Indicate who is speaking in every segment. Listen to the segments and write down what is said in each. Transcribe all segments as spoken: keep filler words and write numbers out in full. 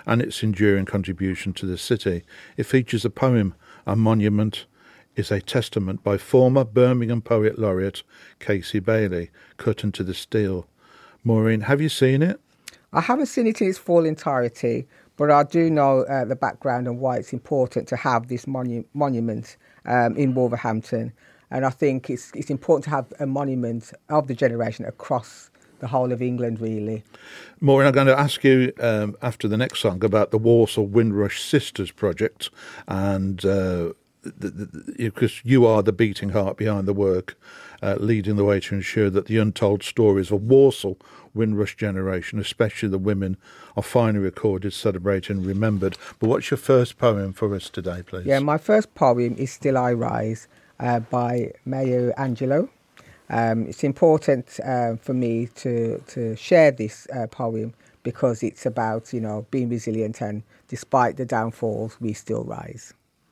Speaker 1: and its enduring contribution to the city. It features a poem, A Monument is a Testament, by former Birmingham Poet Laureate Casey Bailey, cut into the steel. Maureen, have you seen it?
Speaker 2: I haven't seen it in its full entirety, but I do know uh, the background and why it's important to have this monu- monument um, in Wolverhampton. And I think it's it's important to have a monument of the generation across the whole of England, really.
Speaker 1: Maureen, I'm going to ask you um, after the next song about the Walsall Windrush Sisters project, and uh, because you are the beating heart behind the work, uh, leading the way to ensure that the untold stories of Walsall Windrush generation, especially the women, are finally recorded, celebrated and remembered. But what's your first poem for us today, please?
Speaker 2: Yeah, my first poem is Still I Rise uh, by Maya Angelou. Um, it's important uh, for me to, to share this uh, poem because it's about, you know, being resilient, and despite the downfalls, we still rise.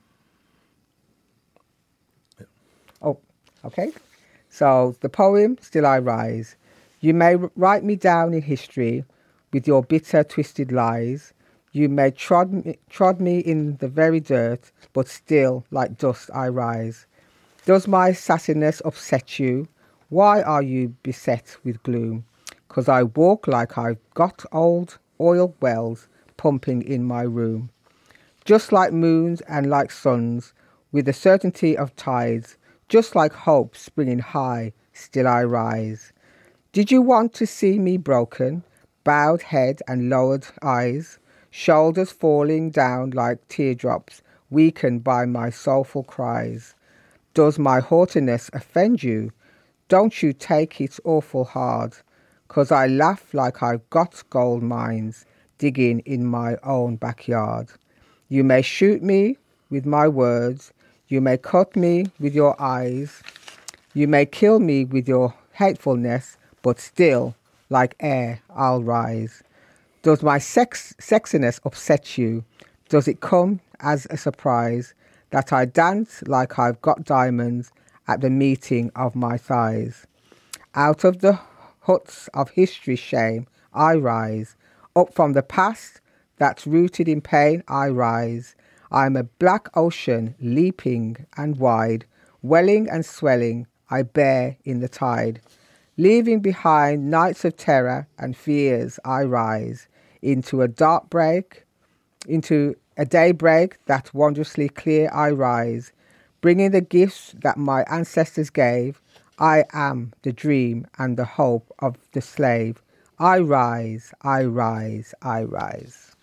Speaker 2: Yeah. Oh, okay. So the poem, Still I Rise. You may write me down in history with your bitter, twisted lies. You may trod me, trod me in the very dirt, but still, like dust, I rise. Does my sassiness upset you? Why are you beset with gloom? 'Cause I walk like I've got old oil wells pumping in my room. Just like moons and like suns, with the certainty of tides, just like hope springing high, still I rise. Did you want to see me broken, bowed head and lowered eyes, shoulders falling down like teardrops, weakened by my soulful cries? Does my haughtiness offend you? Don't you take it awful hard, 'cause I laugh like I've got gold mines digging in my own backyard. You may shoot me with my words, you may cut me with your eyes, you may kill me with your hatefulness, but still, like air, I'll rise. Does my sex sexiness upset you? Does it come as a surprise that I dance like I've got diamonds at the meeting of my thighs? Out of the huts of history's shame, I rise. Up from the past that's rooted in pain, I rise. I'm a black ocean, leaping and wide, welling and swelling, I bear in the tide. Leaving behind nights of terror and fears, I rise. Into a dark break, into a daybreak that wondrously clear, I rise. Bringing the gifts that my ancestors gave, I am the dream and the hope of the slave. I rise, I rise, I rise.